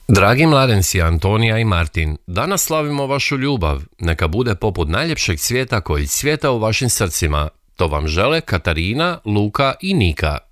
Dragi mladenci Antonija i Martin, danas slavimo vašu ljubav. Neka bude poput najljepšeg cvijeta koji cvijeta u vašim srcima. To vam žele Katarina, Luka i Nika.